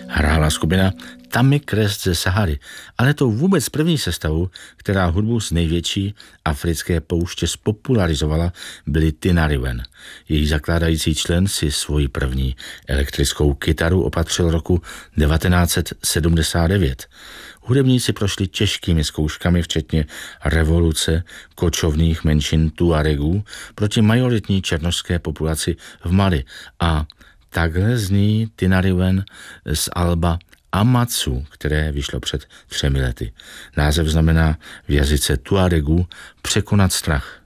hrála skupina Tammy Crest ze Sahary, ale to vůbec první sestavu, která hudbu z největší africké pouště spopularizovala, byly Tinariwen. Její zakládající člen si svoji první elektrickou kytaru opatřil roku 1979. Hudebníci prošli těžkými zkouškami, včetně revoluce kočovných menšin Tuaregů proti majoritní černošské populaci v Mali, a takhle zní Tinariwen z alba Amatsu, které vyšlo před 3 lety. Název znamená v jazyce Tuaregů překonat strach.